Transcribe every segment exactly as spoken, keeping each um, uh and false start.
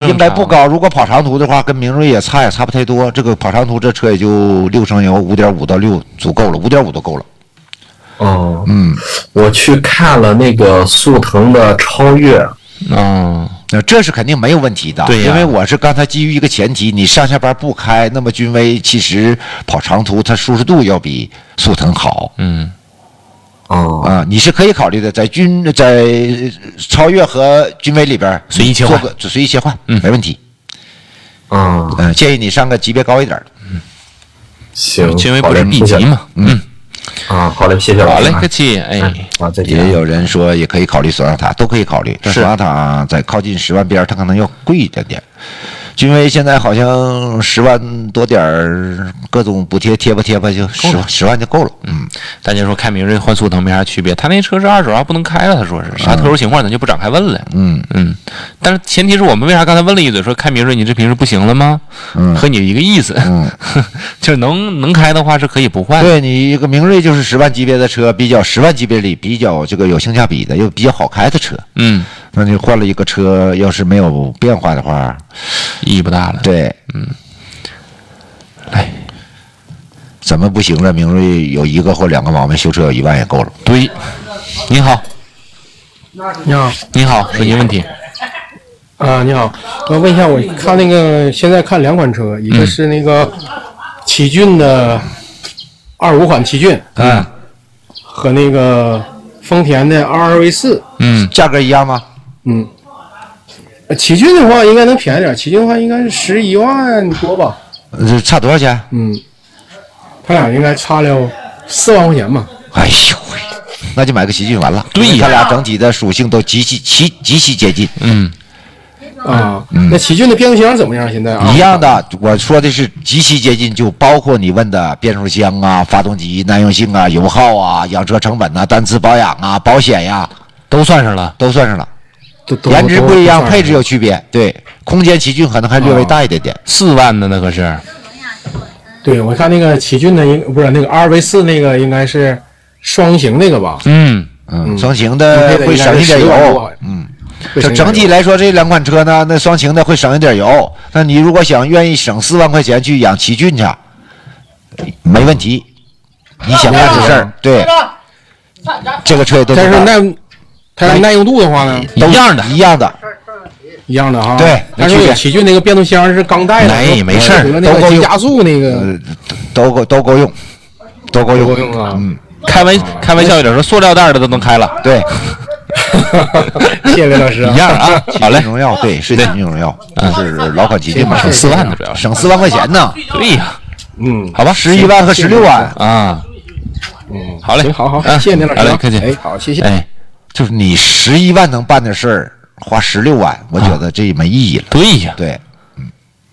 应该不高。如果跑长途的话，跟明锐也差也差不太多。这个跑长途这车也就六升油，五点五到六足够了，五点五都够了。 哦， 嗯， 我去看了那个速腾的超越。 嗯， 那这是肯定没有问题的， 对呀， 因为我是刚才基于一个前提，你上下班不开，那么君威其实跑长途它舒适度要比速腾好。 嗯， 哦啊，你是可以考虑的，在君在超越和君威里边随意切换， 做个随意切换， 嗯， 没问题。 嗯嗯，建议你上个级别高一点的。 嗯，行， 君威不是 B 级嘛？嗯。 啊，好嘞，谢谢老师。 好嘞，客气。哎， 啊，再见。 也有人说也可以考虑索纳塔，都可以考虑。但索纳塔在靠近十万边，它可能要贵一点点。君威现在好像十万多点儿，各种补贴贴吧贴吧就十十万就够了。嗯， 大家说开明锐换速腾没啥区别，他那车是二手啊，不能开了。他说是啥特殊情况，咱就不展开问了。 嗯嗯，但是前提是我们为啥刚才问了一嘴，说开明锐你这平时不行了吗？ 嗯， 和你一个意思。 嗯， 就是能能开的话是可以不换。 对你一个明锐就是十万级别的车，比较十万级别里比较这个有性价比的，又比较好开的车。 嗯， 那你换了一个车，要是没有变化的话， 意义不大了。 对， 嗯，来， 怎么不行了？明锐有一个或两个毛病，修车有一万也够了。 对，你好， 你好， 你好，说您问题。 啊，你好，我问一下，我看那个现在看两款车，一个是那个奇骏的二五款奇骏， 嗯， 和那个丰田的 R R V 四， 嗯， 价格一样吗？ 嗯，奇骏的话应该能便宜点，奇骏的话应该是十一万多吧？ 呃，差多少钱？ 嗯，他俩应该差了四万块钱吧？ 哎呦喂，那就买个奇骏完了。 对呀， 他俩整体的属性都极其极极其接近。 嗯。 啊，那奇骏的变速箱怎么样？现在啊， 一样的。我说的是极其接近，就包括你问的变速箱啊、发动机耐用性啊、油耗啊、养车成本啊、单次保养啊、保险呀， 都算上了， 都算上了。 都都颜值不一样，配置有区别。对，空间奇骏可能还略微大一点点。 四万的那可是。 对，我看那个奇骏的应不是那个 R V 四那个应该是双擎那个吧？ 嗯嗯，双擎的会省一点油。嗯。这整体来说，这两款车呢，那双擎的会省一点油。那你如果想愿意省四万块钱去养奇骏去，没问题。你想干这事儿，对，这个车也都。 但是耐，它耐用度的话呢， 一样的， 一样的， 一样的哈。 对， 但是奇骏那个变速箱是钢带的， 哎，没事儿， 都够用。加速那个都够都够用，都够用， 够用啊。 嗯，开玩开玩笑一点说，塑料袋的都能开了。 对。 谢谢魏老师， 一样啊，好嘞， 荣耀对，是奇骏荣耀，是老款奇骏嘛， 省四万的主要省四万块钱呢。 对呀， 嗯， 好吧， 十一万和十六万啊， 嗯， 好嘞， 好好，谢谢您老师， 好嘞，客气， 哎，好，谢谢。 哎，就是你十一万能办的事儿，花十六万，我觉得这也没意义了。 对呀， 对，嗯，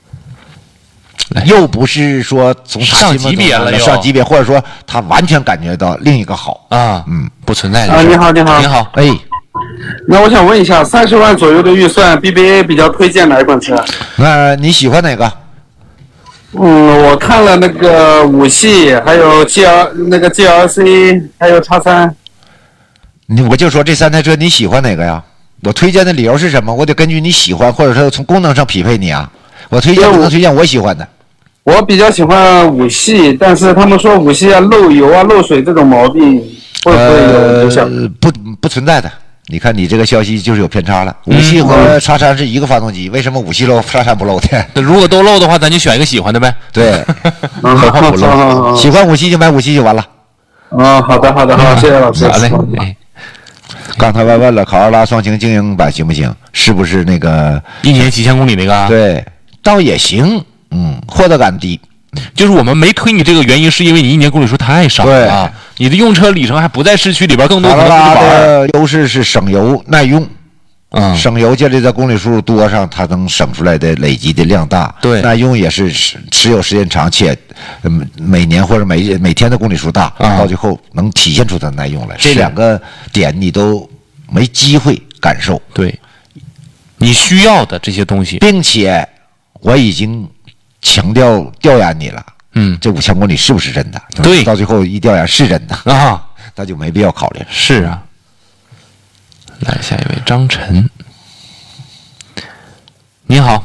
又不是说从上级别了， 上级别，或者说他完全感觉到另一个好啊，嗯，不存在的啊，你好，你好， 你好， 哎。 那我想问一下，三十万左右的预算 ，B B A 比较推荐哪一款车？ 那你喜欢哪个？ 嗯，我看了那个五系，还有 G L 那个 G L C， 还有叉三。 你我就说这三台车你喜欢哪个呀？我推荐的理由是什么？我得根据你喜欢，或者说从功能上匹配你啊。我推荐不能推荐我喜欢的。 我比较喜欢五系，但是他们说五系啊漏油啊漏水这种毛病会不会有影响？ 呃，不不存在的。你看你这个消息就是有偏差了。五系和叉三是一个发动机，为什么五系漏，叉三不漏的？ 那如果都漏的话，咱就选一个喜欢的呗。 对， 何况不漏。 喜欢五系就买五系就完了。 啊，好的好的好，谢谢老师。 好嘞。哎， 刚才我问了，考尔拉双擎精英版行不行？是不是那个一年几千公里那个？ 对，倒也行。嗯，获得感低。 就是我们没推你这个原因，是因为你一年公里数太少了啊，你的用车里程还不在市区里边，更多可能是玩。 它的优势是省油耐用， 嗯， 省油建立在公里数多上，它能省出来的累积的量大。 对， 耐用也是持有时间长，且嗯每年或者每每天的公里数大， 啊、 到最后能体现出它的耐用来。这两个点你都没机会感受。 对，你需要的这些东西， 并且我已经强调调研你了。 嗯， 这五千公里是不是真的？ 对， 到最后一调研是真的啊， 那就没必要考虑。 是啊，来下一位张晨，你好。